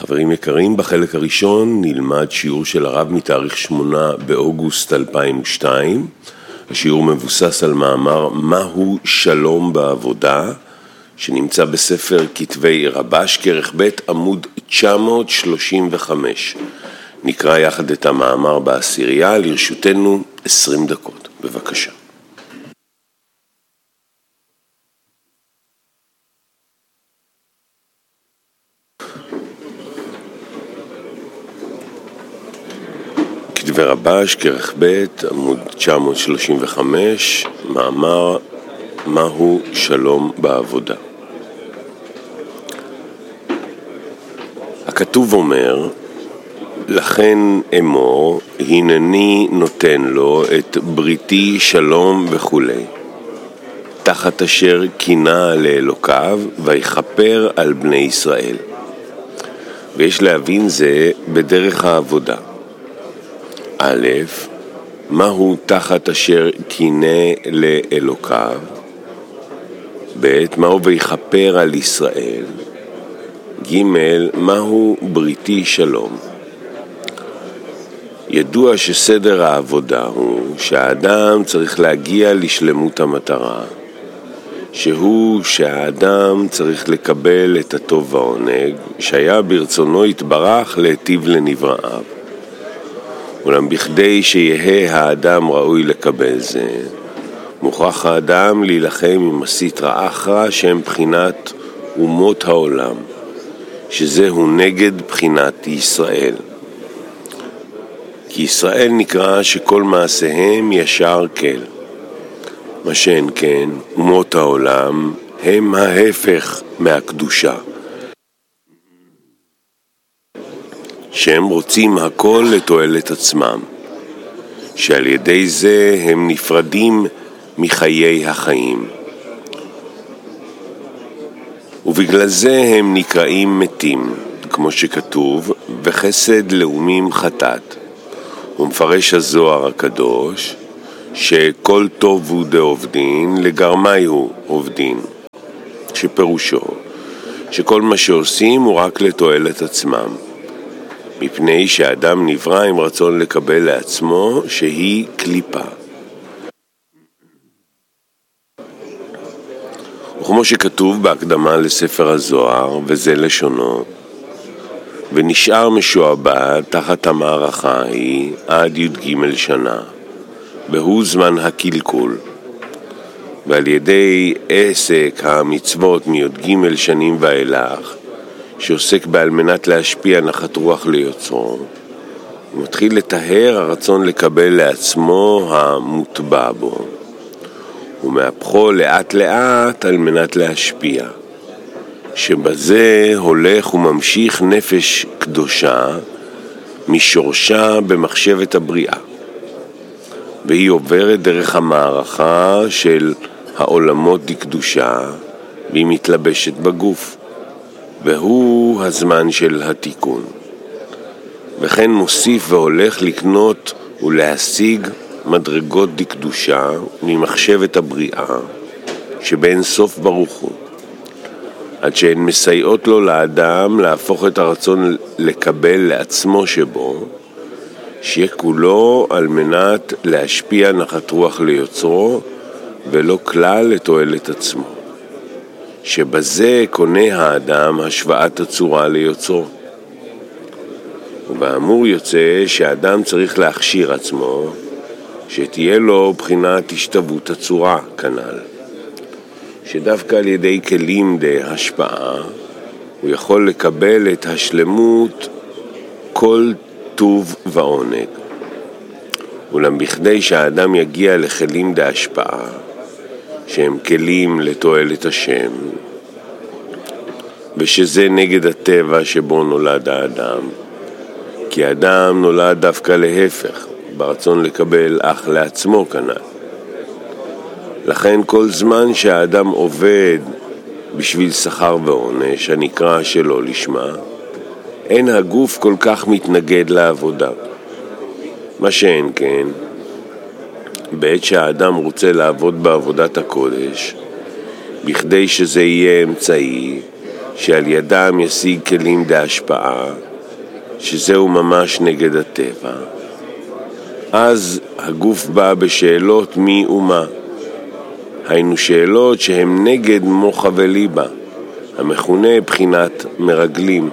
חברים יקרים, בחלק הראשון נלמד שיעור של הרב מתאריך 8 באוגוסט 2002. השיעור מבוסס על מאמר מהו שלום בעבודה, שנמצא בספר כתבי רבש, כרך ב' עמוד 935. נקרא יחד את המאמר בעשירייה, לרשותנו 20 דקות. בבקשה. כתבי רבש, כרך ב' עמוד 935, מאמר מהו שלום בעבודה. הכתוב אומר, לכן אמור, הנני נותן לו את בריתי שלום וכו', תחת אשר קינה לאלוקיו ויכפר על בני ישראל. ויש להבין זה בדרך העבודה. א', מהו תחת אשר קינה לאלוקיו? ב', מהו ויכפר על ישראל? ג', מהו בריתי שלום? ידוע שסדר העבודה הוא שהאדם צריך להגיע לשלמות המטרה, שהוא שהאדם צריך לקבל את הטוב והעונג, שהיה ברצונו יתברך להיטיב לנבראיו. אולם בכדי שיהיה האדם ראוי לקבל זה, מוכרח האדם להילחם עם הסטרא אחרא שהם בחינת אומות העולם, שזהו נגד בחינת ישראל. כי ישראל נקרא שכל מעשיהם ישר כל. מה שאין כן, אומות העולם הם ההפך מהקדושה. שהם רוצים הכל לתועלת עצמם, שעל ידי זה הם נפרדים מחיי החיים. ובגלל זה הם נקראים מתים, כמו שכתוב, וחסד לאומים חטאת. ומפרש הזוהר הקדוש, שכל טוב הוא דעובדין, לגרמי הוא עובדין. שפירושו, שכל מה שעושים הוא רק לתועלת עצמם. מפני שהאדם נברא עם רצון לקבל לעצמו שהיא קליפה. וכמו שכתוב בהקדמה לספר הזוהר, וזה לשונו, ונשאר משועבד תחת המערכה ההיא עד י"ג שנה, והוא זמן הקלקול. ועל ידי עסק המצוות מי"ג שנים ואילך, שעוסק בעל מנת להשפיע נחת רוח ליוצרו, הוא מתחיל לטהר הרצון לקבל לעצמו המוטבע בו, ומהפכו לאט לאט על מנת להשפיע, שבזה הולך וממשיך נפש קדושה משורשה במחשבת הבריאה, והיא עוברת דרך המערכה של העולמות דקדושה, והיא מתלבשת בגוף, והוא הזמן של התיקון. וכן מוסיף והולך לקנות ולהשיג מדרגות דקדושה ממחשבת הבריאה שבין סוף ברוך הוא, עד שהן מסייעות לו לאדם להפוך את הרצון לקבל לעצמו שבו, שיהיה כולו על מנת להשפיע נחת רוח ליוצרו ולא כלל לתועלת עצמו, שבזה קונה האדם השוואת הצורה ליוצרו. ובאמור יוצא שהאדם צריך להכשיר עצמו, שתהיה לו בחינת השתוות הצורה כנ"ל, שדווקא על ידי כלים להשפעה הוא יכול לקבל את השלמות כל טוב ועונג. אולם בכדי שהאדם יגיע לכלים להשפעה, שהם כלים לתועלת השם, ושזה נגד הטבע שבו נולד האדם, כי האדם נולד דווקא להפך, ברצון לקבל אך לעצמו כנ"ל. לכן כל זמן שהאדם עובד בשביל שכר ועונש, הנקרא שלא לשמה, אין הגוף כל כך מתנגד לעבודה. מה שאין כן, בעת שהאדם רוצה לעבוד בעבודת הקודש, בכדי שזה יהיה אמצעי שעל ידם ישיג כלים בהשפעה, שזהו ממש נגד הטבע, אז הגוף בא בשאלות מי ומה. היינו שאלות שהן נגד מוחה וליבה, המכונה בחינת מרגלים.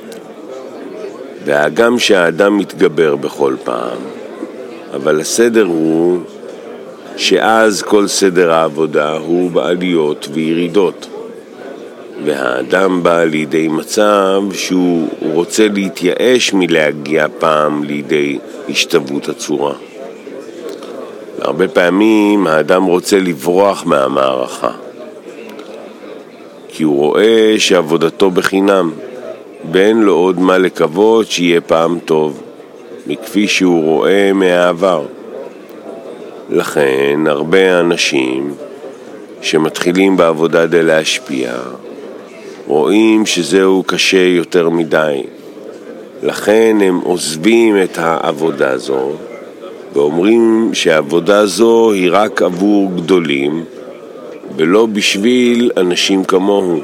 והגם שהאדם מתגבר בכל פעם, אבל הסדר הוא שאז כל סדר העבודה הוא בעליות וירידות. והאדם בא לידי מצב שהוא רוצה להתייאש מלהגיע פעם לידי השתוות הצורה. הרבה פעמים האדם רוצה לברוח מהמערכה, כי הוא רואה שעבודתו בחינם, ואין לו עוד מה לקוות שיהיה פעם טוב, מכפי שהוא רואה מהעבר. לכן הרבה אנשים שמתחילים בעבודה די להשפיע, רואים שזהו קשה יותר מדי. לכן הם עוזבים את העבודה הזו, ואומרים שהעבודה זו היא רק עבור גדולים, ולא בשביל אנשים כמוהו.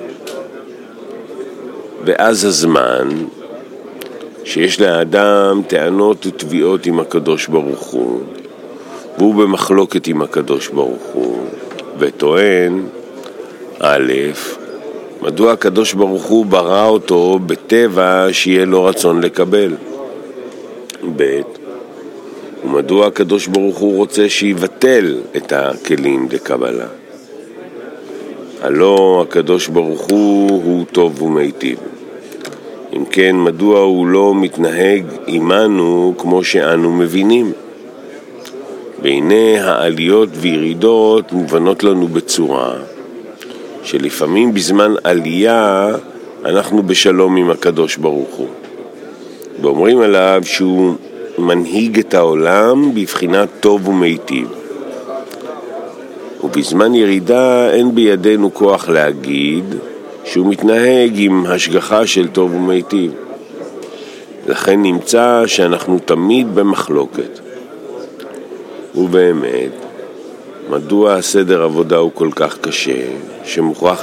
ואז הזמן שיש לאדם טענות ותביעות עם הקדוש ברוך הוא, והוא במחלוקת עם הקדוש ברוך הוא, וטוען, א', מדוע הקדוש ברוך הוא ברא אותו בטבע שיהיה לו רצון לקבל? ב', ומדוע הקדוש ברוך הוא רוצה שיבטל את הכלים לקבלה? הלא הקדוש ברוך הוא טוב ומיטיב. אם כן, מדוע הוא לא מתנהג עמנו כמו שאנו מבינים? והנה העליות וירידות מובנות לנו בצורה שלפעמים בזמן עלייה אנחנו בשלום עם הקדוש ברוך הוא, ואומרים עליו שהוא מנהיג את העולם בבחינת טוב ומיטיב. ובזמן ירידה אין בידינו כוח להגיד שהוא מתנהג עם השגחה של טוב ומיטיב. לכן נמצא שאנחנו תמיד במחלוקת. ובאמת, מדוע הסדר עבודה הוא כל כך קשה, שמוכרח